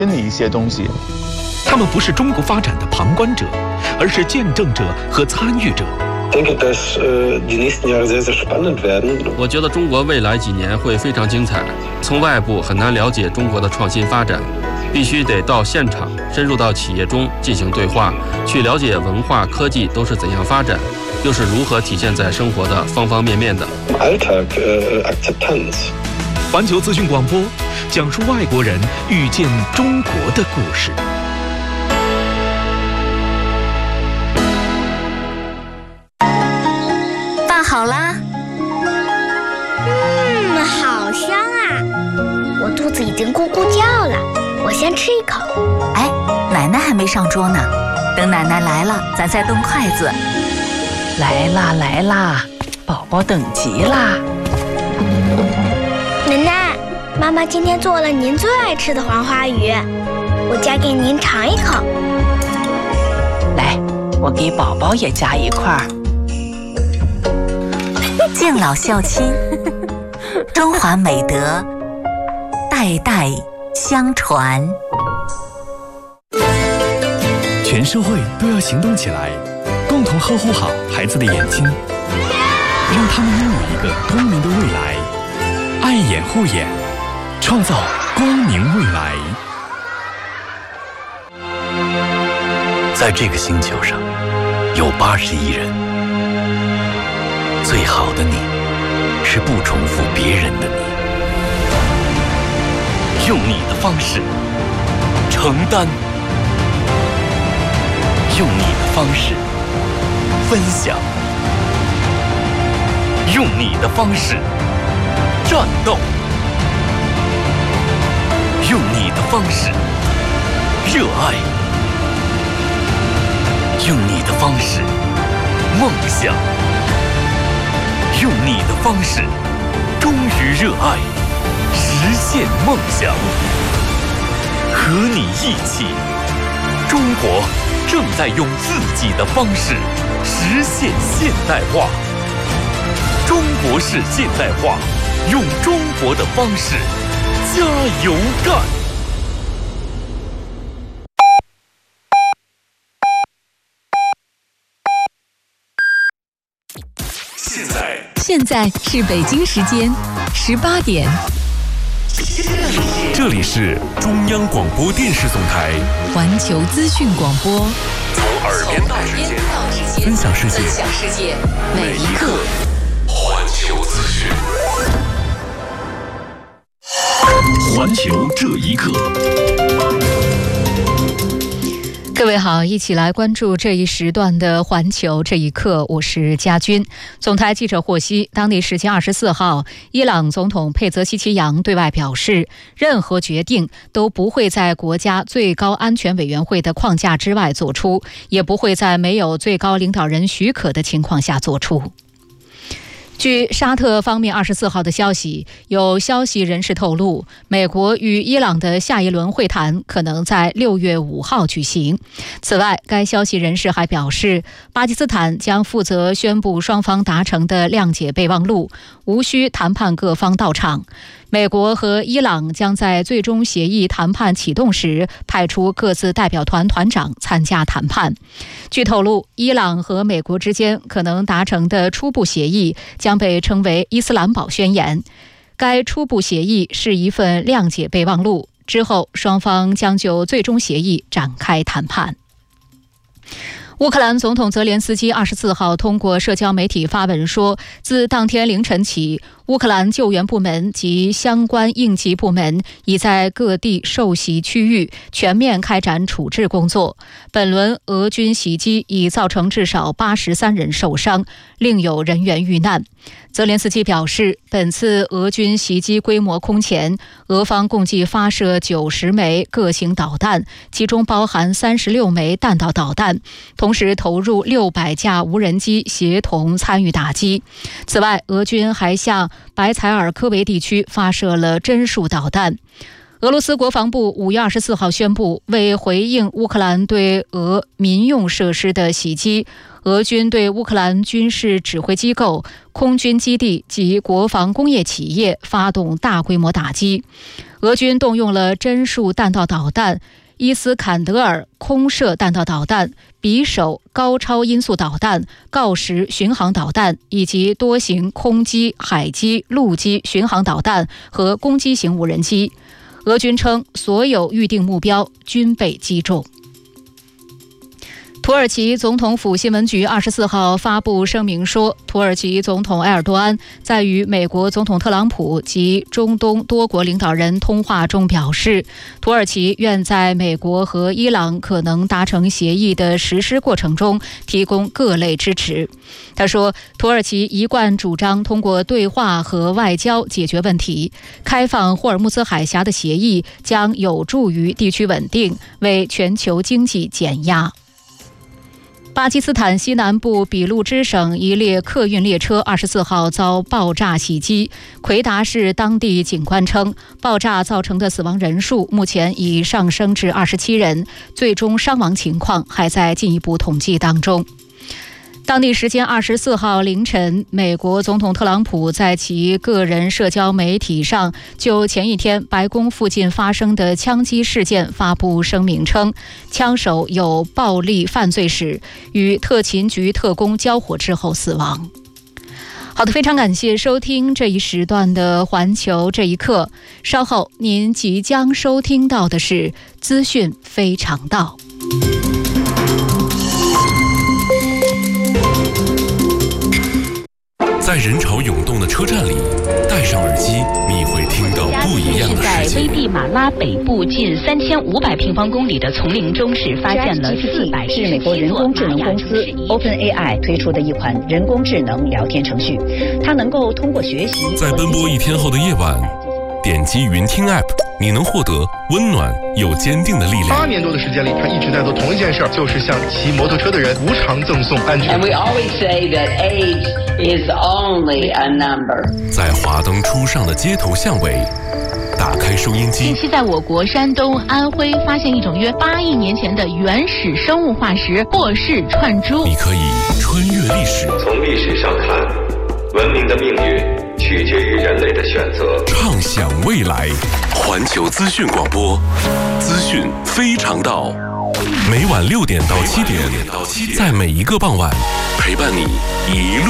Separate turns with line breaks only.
的一些东西。
他们不是中国发展的旁观者，而是见证者和参与者。
我觉得中国未来几年会非常精彩。从外部很难了解中国的创新发展，必须得到现场，深入到企业中进行对话，去了解文化、科技都是怎样发展，又是如何体现在生活的方方面面的。
环球资讯广播，讲述外国人遇见中国的故事。
饭好啦。
好香啊！我肚子已经咕咕叫了，我先吃一口。
哎，奶奶还没上桌呢，等奶奶来了，咱再动筷子。
来啦来啦，宝宝等急啦！
奶奶，妈妈今天做了您最爱吃的黄花鱼，我夹给您尝一口。
来，我给宝宝也夹一块儿。
敬老孝亲，中华美德代代相传。
全社会都要行动起来，共同呵护好孩子的眼睛，让他们拥有一个光明的未来。爱眼护眼，创造光明未来。
在这个星球上，有80亿人。最好的你，是不重复别人的你。用你的方式承担，用你的方式分享，用你的方式战斗，用你的方式热爱，用你的方式梦想，用你的方式忠于热爱，实现梦想。和你一起，中国正在用自己的方式实现现代化。中国式现代化，用中国的方式加油干！
现在是北京时间18点。
这里是中央广播电视总台
环球资讯广播，
从耳边到指尖，分享世界，每一刻。环球资讯，环球这一刻。
各位好，一起来关注这一时段的环球这一刻，我是佳君。总台记者获悉，当地时间24号，伊朗总统佩泽希奇扬对外表示，任何决定都不会在国家最高安全委员会的框架之外做出，也不会在没有最高领导人许可的情况下做出。据沙特方面24号的消息，有消息人士透露，美国与伊朗的下一轮会谈可能在6月5号举行。此外，该消息人士还表示，巴基斯坦将负责宣布双方达成的谅解备忘录，无需谈判各方到场。美国和伊朗将在最终协议谈判启动时派出各自代表团团长参加谈判。据透露，伊朗和美国之间可能达成的初步协议将被称为伊斯兰堡宣言。该初步协议是一份谅解备忘录，之后双方将就最终协议展开谈判。乌克兰总统泽连斯基24号通过社交媒体发文说，自当天凌晨起，乌克兰救援部门及相关应急部门已在各地受袭区域全面开展处置工作。本轮俄军袭击已造成至少83人受伤，另有人员遇难。泽连斯基表示，本次俄军袭击规模空前，俄方共计发射90枚各型导弹，其中包含36枚弹道导弹，同时投入600架无人机协同参与打击。此外，俄军还向白采尔科维地区发射了针数导弹。俄罗斯国防部5月24号宣布，为回应乌克兰对俄民用设施的袭击，俄军对乌克兰军事指挥机构、空军基地及国防工业企业发动大规模打击。 俄军动用了针数弹道导弹、伊斯坎德尔空射弹道导弹、匕首高超音速导弹、锆石巡航导弹以及多型空机、海基、陆基巡航导弹和攻击型无人机。俄军称，所有预定目标均被击中。土耳其总统府新闻局24号发布声明说，土耳其总统埃尔多安在与美国总统特朗普及中东多国领导人通话中表示，土耳其愿在美国和伊朗可能达成协议的实施过程中提供各类支持。他说，土耳其一贯主张通过对话和外交解决问题，开放霍尔木兹海峡的协议将有助于地区稳定，为全球经济减压。巴基斯坦西南部俾路支省一列客运列车24号遭爆炸袭击，奎达市当地警官称，爆炸造成的死亡人数目前已上升至27人，最终伤亡情况还在进一步统计当中。当地时间24号凌晨，美国总统特朗普在其个人社交媒体上就前一天白宫附近发生的枪击事件发布声明称，枪手有暴力犯罪史，与特勤局特工交火之后死亡。好的，非常感谢收听这一时段的环球这一刻，稍后您即将收听到的是资讯非常道。
在人潮涌动的车站里，戴上耳机，你会听到不一样的世界。
在危地马拉北部近3500平方公里的丛林中，是发现了400
是美国人工智能公司 OpenAI 推出的一款人工智能聊天程序，它能够通过学习。
在奔波一天后的夜晚，点击云听 App， 你能获得温暖又坚定的力量。
8年多的时间里，他一直在做同一件事，就是向骑摩托车的人无偿赠送安全。
And we always say that age is only a number。
在华灯初上的街头巷尾，打开收音机。
近期在我国山东、安徽发现一种约8亿年前的原始生物化石霍氏串珠。
你可以穿越历史，
从历史上看，文明的命运取决于人类的选择。
畅想未来，环球资讯广播，资讯非常道。每晚6点到7点，在每一个傍晚陪伴你一路